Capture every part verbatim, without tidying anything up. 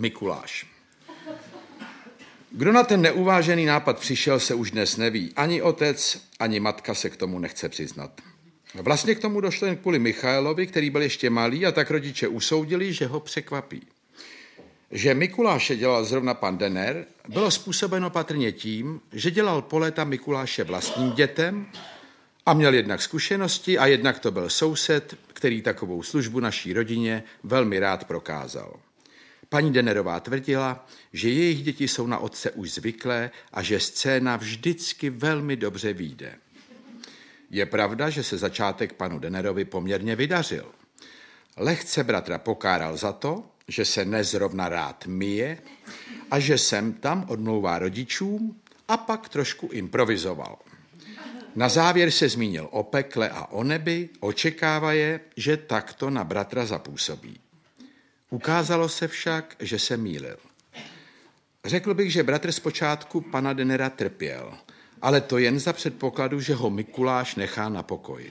Mikuláš. Kdo na ten neuvážený nápad přišel, se už dnes neví. Ani otec, ani matka se k tomu nechce přiznat. Vlastně k tomu došlo jen kvůli Michailovi, který byl ještě malý, a tak rodiče usoudili, že ho překvapí. Že Mikuláše dělal zrovna pan Denner, bylo způsobeno patrně tím, že dělal po léta Mikuláše vlastním dětem a měl jednak zkušenosti a jednak to byl soused, který takovou službu naší rodině velmi rád prokázal. Paní Dennerová tvrdila, že jejich děti jsou na otce už zvyklé a že scéna vždycky velmi dobře vyjde. Je pravda, že se začátek panu Dennerovi poměrně vydařil. Lehce bratra pokáral za to, že se nezrovna rád myje a že sem tam odmlouvá rodičům, a pak trošku improvizoval. Na závěr se zmínil o pekle a o nebi, očekávaje, že takto na bratra zapůsobí. Ukázalo se však, že se mýlil. Řekl bych, že bratr zpočátku pana Dennera trpěl, ale to jen za předpokladu, že ho Mikuláš nechá na pokoji.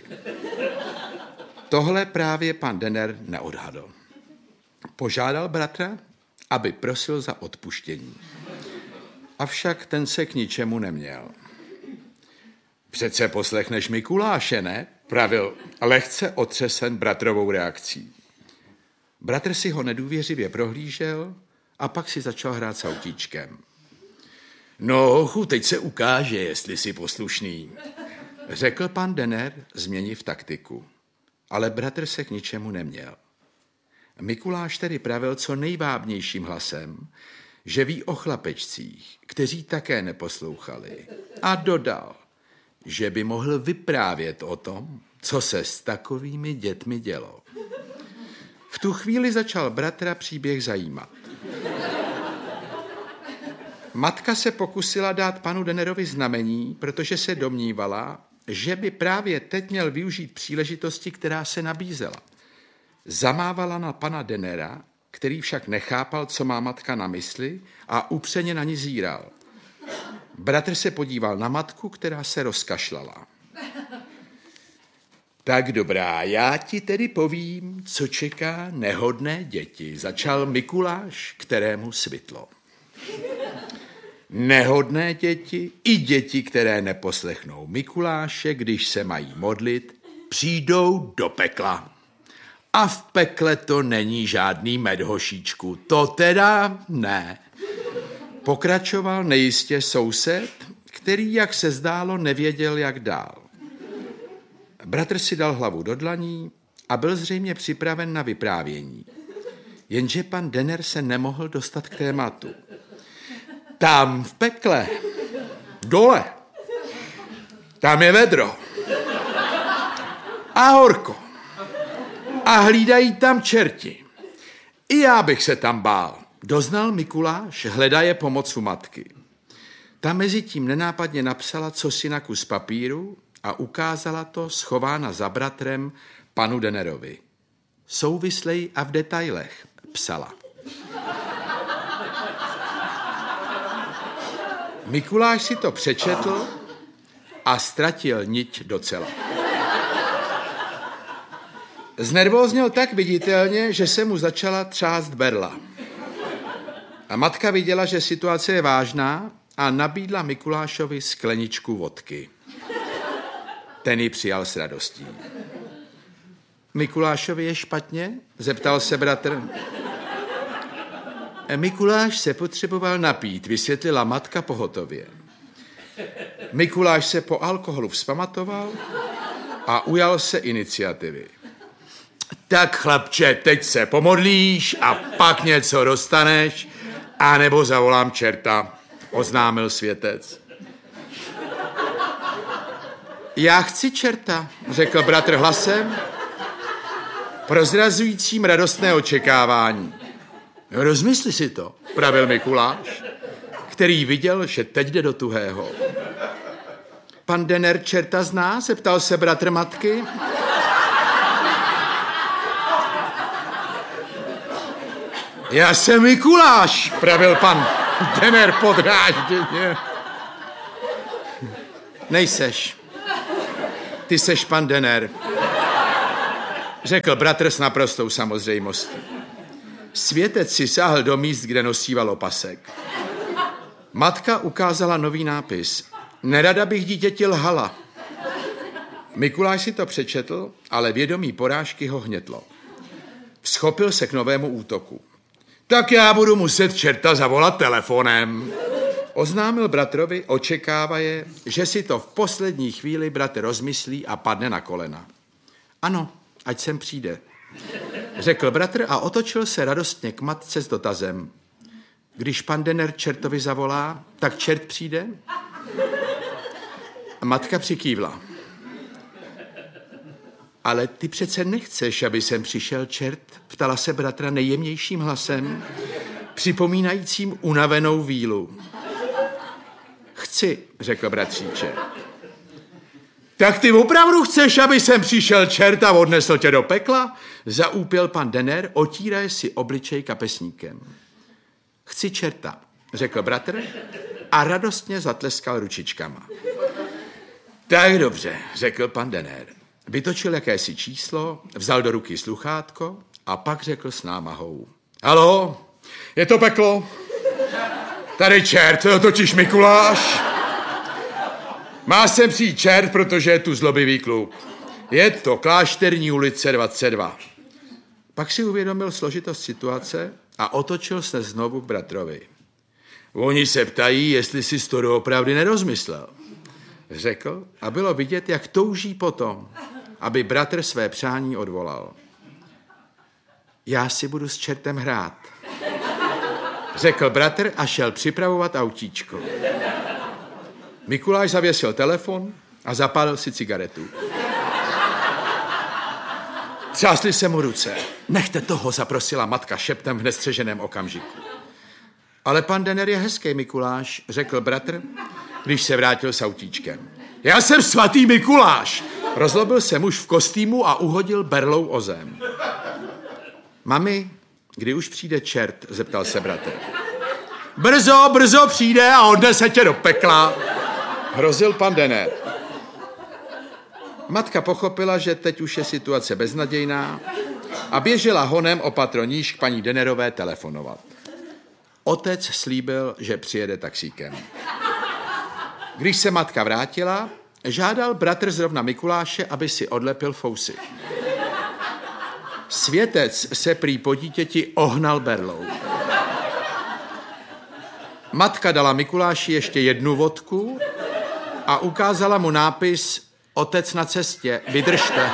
Tohle právě pan Denner neodhadl. Požádal bratra, aby prosil za odpuštění. Avšak ten se k ničemu neměl. Přece poslechneš Mikuláše, ne? Pravil lehce otřesen bratrovou reakcí. Bratr si ho nedůvěřivě prohlížel a pak si začal hrát s autíčkem. No, hochu, teď se ukáže, jestli jsi poslušný, řekl pan Denner, změniv taktiku. Ale bratr se k ničemu neměl. Mikuláš tedy pravil co nejvábnějším hlasem, že ví o chlapečcích, kteří také neposlouchali, a dodal, že by mohl vyprávět o tom, co se s takovými dětmi dělo. V tu chvíli začal bratra příběh zajímat. Matka se pokusila dát panu Dennerovi znamení, protože se domnívala, že by právě teď měl využít příležitosti, která se nabízela. Zamávala na pana Dennera, který však nechápal, co má matka na mysli, a upřeně na ní zíral. Bratr se podíval na matku, která se rozkašlala. Tak dobrá, já ti tedy povím, co čeká nehodné děti, začal Mikuláš, kterému svitlo. Nehodné děti i děti, které neposlechnou Mikuláše, když se mají modlit, přijdou do pekla. A v pekle to není žádný medhošíčku, to teda ne. Pokračoval nejistě soused, který, jak se zdálo, nevěděl, jak dál. Bratr si dal hlavu do dlaní a byl zřejmě připraven na vyprávění. Jenže pan Denner se nemohl dostat k tématu. Tam v pekle, dole, tam je vedro a horko a hlídají tam čerti. I já bych se tam bál, doznal Mikuláš, hledaje pomoc u matky. Ta mezi tím nenápadně napsala cosi na kus papíru a ukázala to schována za bratrem panu Dennerovi. Souvislej a v detailech, psala. Mikuláš si to přečetl a ztratil niť docela. Znervózněl tak viditelně, že se mu začala třást berla. A matka viděla, že situace je vážná, a nabídla Mikulášovi skleničku vodky. Ten ji přijal s radostí. Mikulášovi je špatně? Zeptal se bratr. Mikuláš se potřeboval napít, vysvětlila matka pohotově. Mikuláš se po alkoholu vzpamatoval a ujal se iniciativy. Tak chlapče, teď se pomodlíš a pak něco dostaneš, anebo zavolám čerta, oznámil světec. Já chci čerta, řekl bratr hlasem, prozrazujícím radostné očekávání. Rozmysli si to, pravil Mikuláš, který viděl, že teď jde do tuhého. Pan Denner čerta zná, zeptal se bratr matky. Já jsem Mikuláš, pravil pan Denner podrážděně. Nejseš. Ty seš pan Denner, řekl bratr s naprostou samozřejmostí. Světec si sáhl do míst, kde nosíval opasek. Matka ukázala nový nápis. Nerada bych dítěti lhala. Mikuláš si to přečetl, ale vědomí porážky ho hnětlo. Vzchopil se k novému útoku. Tak já budu muset čerta zavolat telefonem. Oznámil bratrovi, očekávaje, že si to v poslední chvíli bratr rozmyslí a padne na kolena. Ano, ať sem přijde, řekl bratr a otočil se radostně k matce s dotazem. Když pan Denner čertovi zavolá, tak čert přijde? A matka přikývla. Ale ty přece nechceš, aby sem přišel čert, ptala se bratra nejjemnějším hlasem, připomínajícím unavenou vílu. Chci, řekl bratříček. Tak ty opravdu chceš, aby sem přišel čert a odnesl tě do pekla? Zaúpěl pan Denner, otíraje si obličej kapesníkem. Chci čerta, řekl bratr a radostně zatleskal ručičkama. Tak dobře, řekl pan Denner. Vytočil jakési číslo, vzal do ruky sluchátko a pak řekl s námahou. Haló, je to peklo? Tady čert, totiž Mikuláš. Má sem přijít čert, protože je tu zlobivý kluk. Je to Klášterní ulice dvacet dva. Pak si uvědomil složitost situace a otočil se znovu k bratrovi. Oni se ptají, jestli si to doopravdy nerozmyslel. Řekl a bylo vidět, jak touží potom, aby bratr své přání odvolal. Já si budu s čertem hrát, řekl bratr a šel připravovat autíčko. Mikuláš zavěsil telefon a zapálil si cigaretu. Třásly se mu ruce. Nechte toho, zaprosila matka šeptem v nestřeženém okamžiku. Ale pan Denner je hezký, Mikuláš, řekl bratr, když se vrátil s autíčkem. Já jsem svatý Mikuláš, rozlobil se muž v kostýmu a uhodil berlou o zem. Mami, kdy už přijde čert, zeptal se bratr. Brzo, brzo přijde a odnese tě do pekla, hrozil pan Denner. Matka pochopila, že teď už je situace beznadějná a běžela honem o patro níž k paní Dennerové telefonovat. Otec slíbil, že přijede taxíkem. Když se matka vrátila, žádal bratr zrovna Mikuláše, aby si odlepil fousy. Světec se prý po dítěti ohnal berlou. Matka dala Mikuláši ještě jednu vodku a ukázala mu nápis Otec na cestě, vydržte.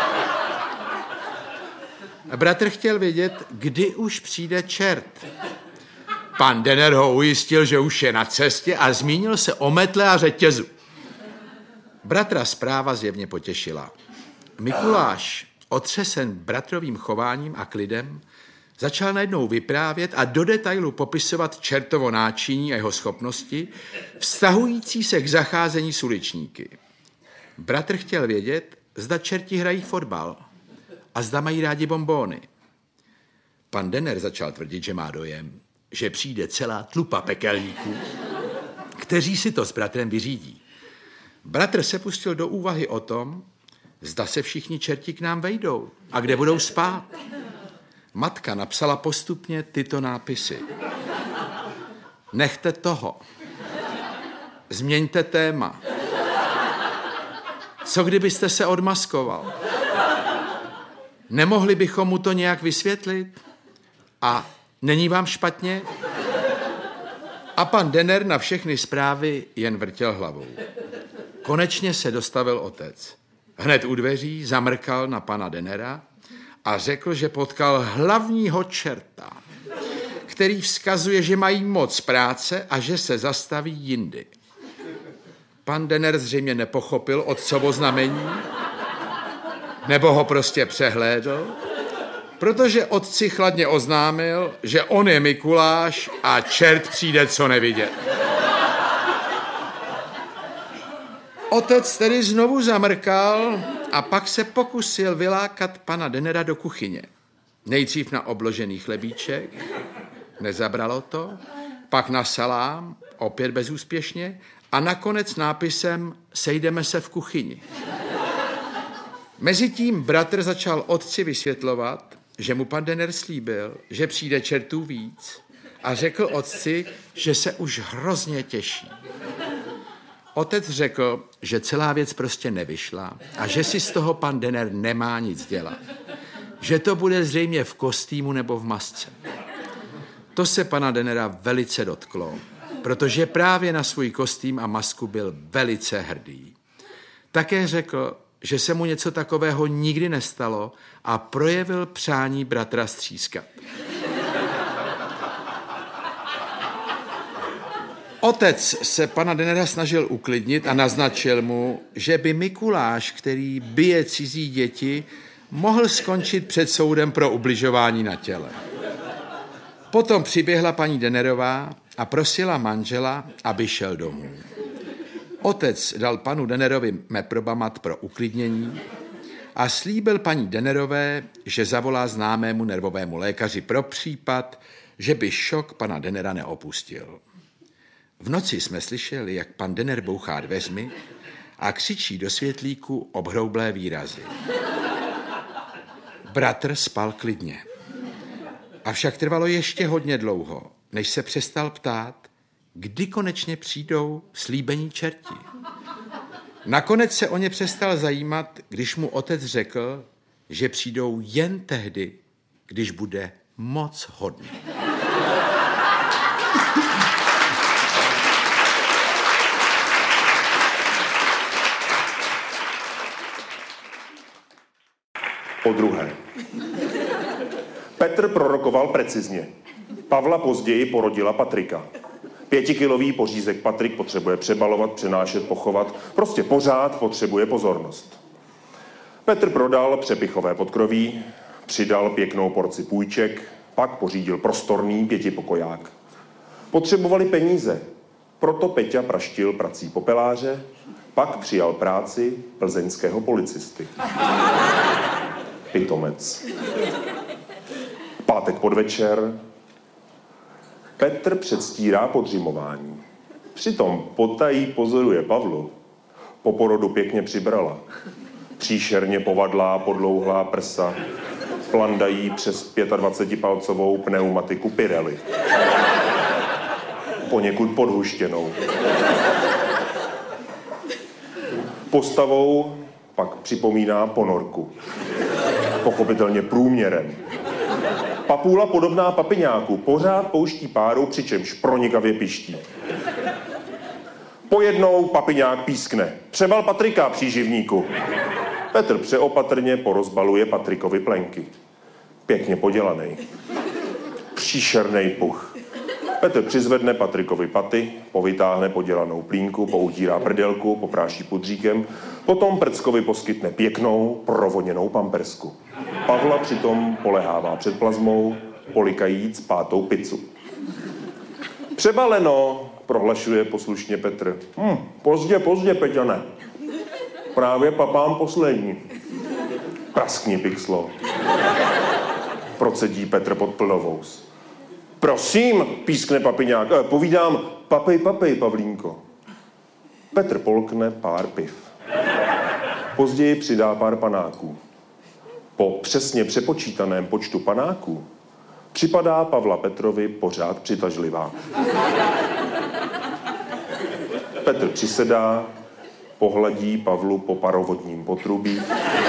Bratr chtěl vědět, kdy už přijde čert. Pan Denner ho ujistil, že už je na cestě a zmínil se o metle a řetězu. Bratra zpráva zjevně potěšila. Mikuláš, otřesen bratrovým chováním a klidem, začal najednou vyprávět a do detailu popisovat čertovo náčiní a jeho schopnosti, vztahující se k zacházení s uličníky. Bratr chtěl vědět, zda čerti hrají fotbal a zda mají rádi bonbóny. Pan Denner začal tvrdit, že má dojem, že přijde celá tlupa pekelníků, kteří si to s bratrem vyřídí. Bratr se pustil do úvahy o tom, zda se všichni čerti k nám vejdou a kde budou spát. Matka napsala postupně tyto nápisy. Nechte toho. Změňte téma. Co kdybyste se odmaskoval? Nemohli bychom mu to nějak vysvětlit? A není vám špatně? A pan Denner na všechny zprávy jen vrtěl hlavou. Konečně se dostavil otec. Hned u dveří zamrkal na pana Dennera a řekl, že potkal hlavního čerta, který vzkazuje, že mají moc práce a že se zastaví jindy. Pan Denner zřejmě nepochopil otcovo znamení, nebo ho prostě přehlédl, protože otci chladně oznámil, že on je Mikuláš a čert přijde co nevidět. Otec tedy znovu zamrkal a pak se pokusil vylákat pana Dennera do kuchyně. Nejdřív na obložený chlebíček, nezabralo to, pak na salám, opět bezúspěšně, a nakonec nápisem Sejdeme se v kuchyni. Mezitím bratr začal otci vysvětlovat, že mu pan Denner slíbil, že přijde čertů víc a řekl otci, že se už hrozně těší. Otec řekl, že celá věc prostě nevyšla a že si z toho pan Denner nemá nic dělat. Že to bude zřejmě v kostýmu nebo v masce. To se pana Dennera velice dotklo, protože právě na svůj kostým a masku byl velice hrdý. Také řekl, že se mu něco takového nikdy nestalo a projevil přání bratra střískat. Otec se pana Dennera snažil uklidnit a naznačil mu, že by Mikuláš, který bije cizí děti, mohl skončit před soudem pro ubližování na těle. Potom přiběhla paní Dennerová a prosila manžela, aby šel domů. Otec dal panu Dennerovi meprobamat pro uklidnění a slíbil paní Dennerové, že zavolá známému nervovému lékaři pro případ, že by šok pana Dennera neopustil. V noci jsme slyšeli, jak pan Denner bouchá dveřmi a křičí do světlíku obhroublé výrazy. Bratr spal klidně. Avšak trvalo ještě hodně dlouho, než se přestal ptát, kdy konečně přijdou slíbení čerti. Nakonec se o ně přestal zajímat, když mu otec řekl, že přijdou jen tehdy, když bude moc hodný. Po druhé. Petr prorokoval precizně. Pavla později porodila Patrika. Pětikilový pořízek Patrik potřebuje přebalovat, přenášet, pochovat. Prostě pořád potřebuje pozornost. Petr prodal přepichové podkroví, přidal pěknou porci půjček, pak pořídil prostorný pětipokoják. Potřebovali peníze, proto Peťa praštil prací popeláře, pak přijal práci plzeňského policisty. Pitomec. Pátek podvečer. Petr předstírá podřimování. Přitom potají pozoruje Pavlu. Po porodu pěkně přibrala. Příšerně povadlá, podlouhlá prsa. Plandají přes dvacetipětipalcovou pneumatiku Pirelli. Poněkud podhuštěnou. Postavou pak připomíná ponorku. Pochopitelně průměrem. Papůla podobná papiňáku pořád pouští páru, přičemž pronikavě piští. Pojednou papiňák pískne. Přebal Patrika, příživníku. Petr přeopatrně porozbaluje Patrikovi plenky. Pěkně podělaný. Příšernej puch. Petr přizvedne Patrikovi paty, povytáhne podělanou plínku, poutírá prdelku, popráší pudříkem, potom prckovi poskytne pěknou, provoněnou pampersku. Pavla přitom polehává před plazmou, polikajíc pátou pizzu. Přebaleno, prohlašuje poslušně Petr. Hm, pozdě, pozdě, Peťane. Právě papám poslední. Praskni, pixlo. Procedí Petr pod plnovous. Prosím, pískne papiňák. Eh, povídám, papej, papej, Pavlínko. Petr polkne pár piv. Později přidá pár panáků. Po přesně přepočítaném počtu panáků připadá Pavla Petrovi pořád přitažlivá. Petr přisedá, pohladí Pavlu po parovodním potrubí.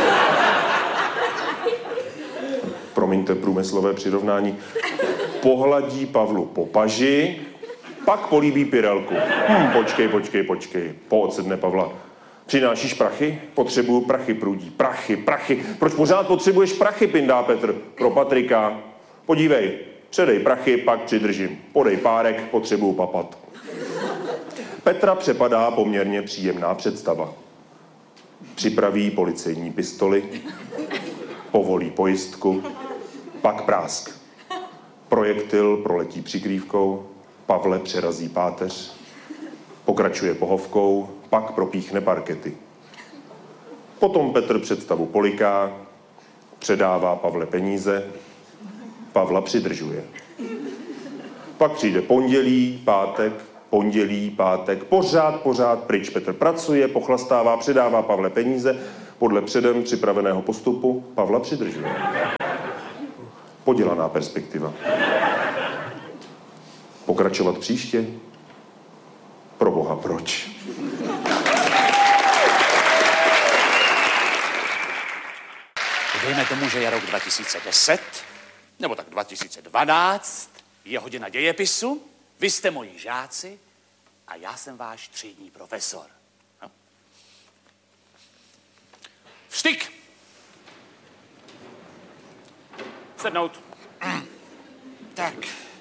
Promiňte průmyslové přirovnání. Pohladí Pavlu po paži, pak políbí Pirelku. Hm, počkej, počkej, počkej. Poodsedne Pavla. Přinášíš prachy? Potřebuju prachy, prudí. Prachy, prachy. Proč pořád potřebuješ prachy, pindá Petr. Pro Patrika. Podívej, předej prachy, pak přidržím. Podej párek, potřebuju papat. Petra přepadá poměrně příjemná představa. Připraví policejní pistoli, povolí pojistku, pak prásk. Projektil proletí přikrývkou, Pavle přerazí páteř, pokračuje pohovkou, pak propíchne parkety. Potom Petr představu poliká, předává Pavle peníze, Pavla přidržuje. Pak přijde pondělí, pátek, pondělí, pátek, pořád, pořád pryč. Petr pracuje, pochlastává, předává Pavle peníze, podle předem připraveného postupu Pavla přidržuje. Podělaná perspektiva. Pokračovat příště? Proboha, proč? Dejme tomu, že je rok dva tisíce deset, nebo tak dva tisíce dvanáct, je hodina dějepisu, vy jste moji žáci a já jsem váš třídní profesor. No. Vstyk! Sednout. Tak.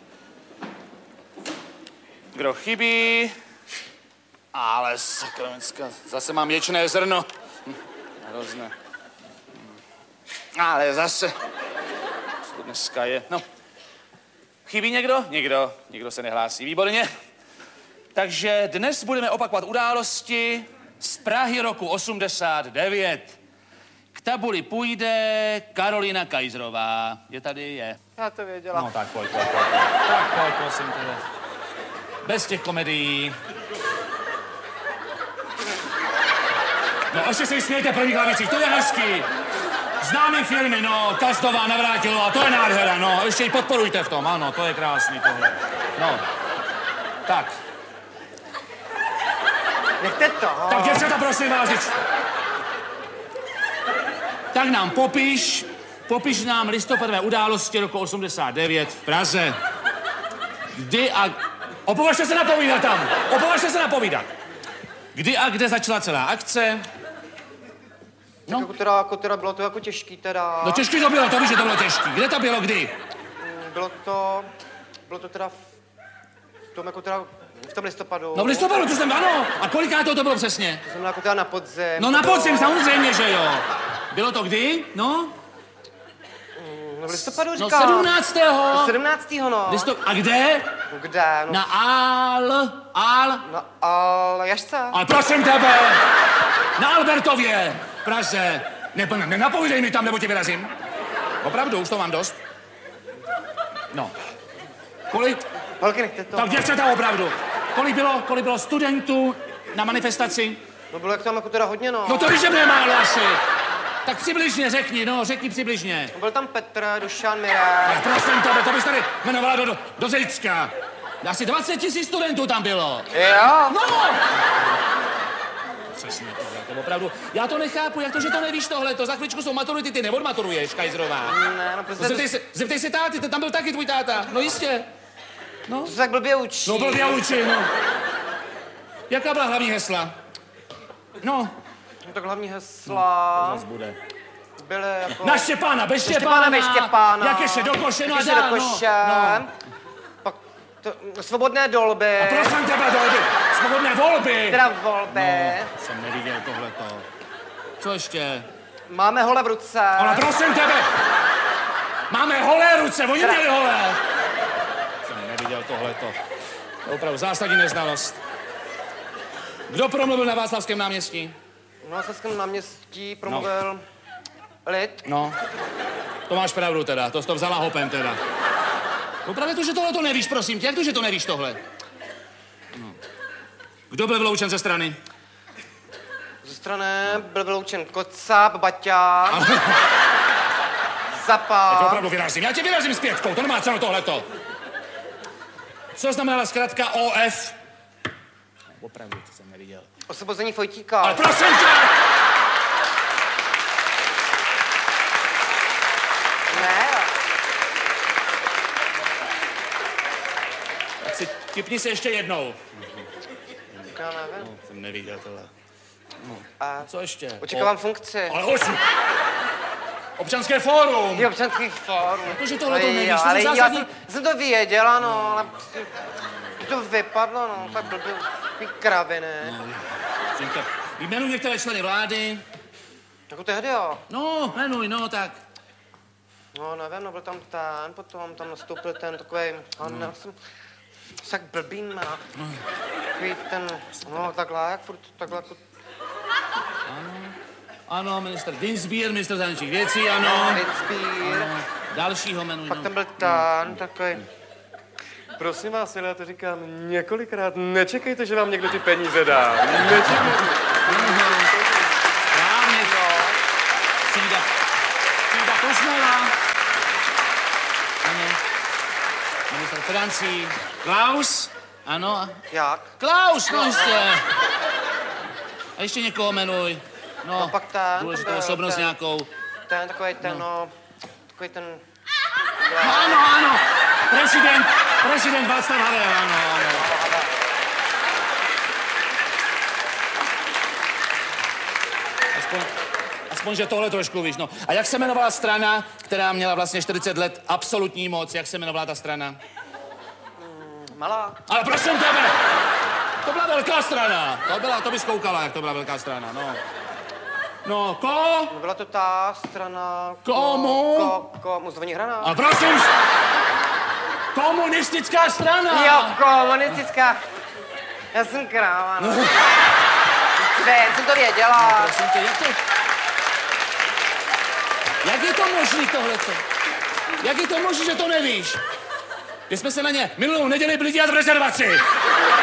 Kdo chybí? Ale sakramenská, zase mám ječné zrno. Hm, hrozné. Ale zase. Co dneska je? No. Chybí někdo? Někdo. Nikdo se nehlásí. Výborně. Takže dnes budeme opakovat události z Prahy roku osmdesát devět. K tabuli půjde Karolina Kajzrová. Je tady? Je. Já to věděla. No tak pojď, pojď, pojď. Tak pojď, prosím tebe. Bez těch komedií. No, ještě se smějte první klavicích, to je hezký. Známý filmy, no, Kastová, Navrátilová, to je nádhera, no, ještě ji podporujte v tom, ano, to je krásný tohle. No, tak. Nechte to. Tak děvčata, prosím vás, děč. Tak nám popiš, popiš nám listopadové události roku osmdesát devět v Praze. Kdy a... Opovažte se napovídat tam, opovažte se napovídat. Kdy a kde začala celá akce? No. Jako teda, jako teda bylo to jako těžký teda. No těžký to bylo, to víš, že to bylo těžký. Kde to bylo, kdy? Bylo to, bylo to teda v, v tom jako teda, v tom listopadu. No v listopadu, to jsem, ano. A koliká to, to bylo přesně? To znamená jako teda na podzim. No na podzim, samozřejmě, že jo. Bylo to kdy? No? No v listopadu říkám. No sedmnáctého. sedmnáctého no. Listop... A kde? No kde? No. Na Al... Al... Na Aljašce. Ale prosím tebe! Na Albertově, v Praze. Ne, nenapovídej mi tam, nebo tě vyrazím. Opravdu, už to mám dost. No. Kolik? Holky, nechte to. Tak děvčata, opravdu. Kolik bylo, kolik bylo studentů na manifestaci? No bylo jak tam jako teda hodně, no. No to víš, že mě málo asi. Tak přibližně řekni, no, řekni přibližně. No, byl tam Petr, Dušan, Mirek. Ale prosím tebe, to bys tady jmenovala do, do, do Zejcka. Asi dvacet tisíc studentů tam bylo. Jo? No! Přesně tohle, to opravdu. Já to nechápu, jak to, že to nevíš tohle, za chvíličku jsou maturity, ty neodmaturuješ, Kajzrová. Ne, no prostě... No, zeptej, se, zeptej se táty, ten tam byl taky tvůj táta, no jistě. No. To se tak blbě učí. No blbě učí, no. Jaká byla hlavní hesla? No. No tak hlavní hesla... To zase bude. Byly jako... Na Štěpána, bez Štěpána, Štěpána, bez Štěpána. Jak ještě do koše, no a Jak ještě do dál, koše. no. no. Pak to, svobodné dolby. A prosím tebe, dolby, svobodné volby. Teda volby. No, jsem neviděl tohleto. Co ještě? Máme hole v ruce. Ale prosím tebe, máme holé ruce, oni měli holé. Jsem neviděl tohleto. To je opravdu zásadní neznalost. Kdo promluvil na Václavském náměstí? Na Václavském náměstí promluvil no. Lid. No, to máš pravdu teda, to jsi to vzala hopem teda. No právě to, že tohle to nevíš, prosím tě, jak to, že to nevíš tohle? No. Kdo byl vyloučen ze strany? Ze strany byl vyloučen Kocap, Baťa, Zapa. Já tě opravdu vyrazím, já tě vyrazím s pětkou, to nemá cenu tohleto. Co znamenala zkrátka O F? No, opravdu, to jsem neviděl. Osvobození Fojtíka. Ale prosím tě! Ne. Tak si tipni se ještě jednou. Já nevím. No, jsem neviděl tohle. No. A co ještě? očekávám o... funkci. Ale osm. Občanské fórum. Je občanský fórum. Protože tohle to nevíš, jo, to ale je já zásadní... jsem, jsem to věděla, no, ale to vypadlo, no, tak blbě, takový kraviny. No, jmenuj některé členy vlády. Jako tehdy, jo. No, jmenuj, no, tak. No, nevím, no, byl tam ten, potom tam nastoupil ten takovej, no, no. jsem tak blbý, no. Takový ten, no, takhle, jak furt, takhle, jako... Ano, ano, minister Dinsbier, minister zahraničních věcí, ano. Dinsbier. Ano, dalšího jmenuj, Pak no. tam byl ten, no. takový... Prosím vás, já to říkám několikrát, nečekejte, že vám někdo ty peníze dá. Nečekejte. Správně to. Cída. Cída Kosmela. Ministr financí. Klaus? Ano. Jak? Klaus, no jistě. A ještě někoho jmenuj. No, No pak ten, důležitou ten byl, osobnost ten- nějakou. Ten takový ten, no, no takový ten... No, ano, ano. Prezident, prezident Václav Havel, ano, ano. Aspoň, aspoň, že tohle trošku víš, no. A jak se jmenovala strana, která měla vlastně čtyřicet let absolutní moc? Jak se jmenovala ta strana? Malá. Ale prosím tebe, to byla velká strana. To byla, to bys koukala, jak to byla velká strana, no. No, ko? No byla to ta strana... Komu? Ko, ko, mu zvoní hrana. A prosím, komunistická strana. Jo, komunistická. Já jsem kráva, no. Kde, já jsem to věděla. No, prosím tě, jak to... Jak je to možný tohleto? Jak je to možný, že to nevíš? My jsme se na ně minulou neděli byli dělat v rezervaci.